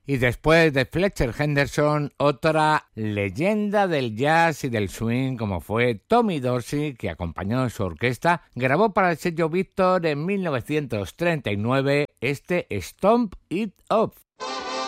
Y después de Fletcher Henderson, otra leyenda del jazz y del swing como fue Tommy Dorsey, que acompañó en su orquesta, grabó para el sello Victor en 1939 este Stomp It Up.